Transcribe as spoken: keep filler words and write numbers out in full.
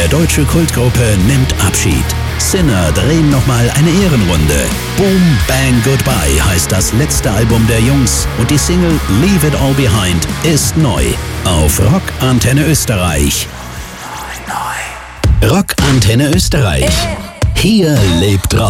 der deutsche Kultgruppe nimmt Abschied. Sinner drehen nochmal eine Ehrenrunde. Boom Bang Goodbye heißt das letzte Album der Jungs und die Single Leave It All Behind ist neu auf Rock Antenne Österreich. Rock Antenne Österreich. Hier lebt Rock.